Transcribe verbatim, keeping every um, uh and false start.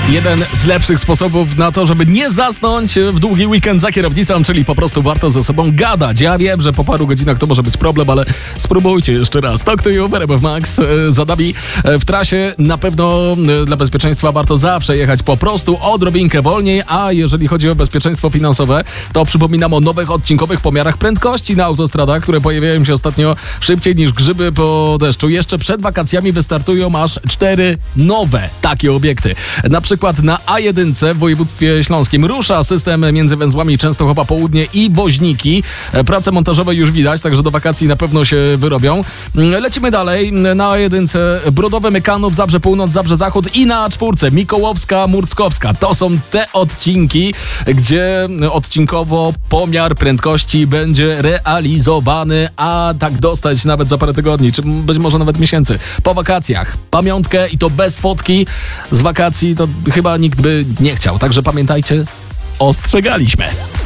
Jeden z lepszych sposobów na to, żeby nie zasnąć w długi weekend za kierownicą, czyli po prostu warto ze sobą gadać. Ja wiem, że po paru godzinach to może być problem, ale spróbujcie jeszcze raz. Talk to you w R M F Max za nami. W trasie na pewno dla bezpieczeństwa warto zawsze jechać po prostu odrobinkę wolniej, a jeżeli chodzi o bezpieczeństwo finansowe, to przypominam o nowych odcinkowych pomiarach prędkości na autostradach, które pojawiają się ostatnio szybciej niż grzyby po deszczu. Jeszcze przed wakacjami wystartują aż cztery nowe takie obiekty. Na przykład na A jeden w województwie śląskim rusza system między węzłami Częstochowa Południe i Woźniki. Prace montażowe już widać, także do wakacji na pewno się wyrobią. Lecimy dalej. Na A jeden Brodowe, Mykanów, Zabrze Północ, Zabrze Zachód i na A cztery Mikołowska, Murckowska. To są te odcinki, gdzie odcinkowo pomiar prędkości będzie realizowany, a tak dostać nawet za parę tygodni, czy być może nawet miesięcy. Po wakacjach. Pamiątkę i to bez fotki z wakacji to chyba nikt by nie chciał. Także pamiętajcie, ostrzegaliśmy.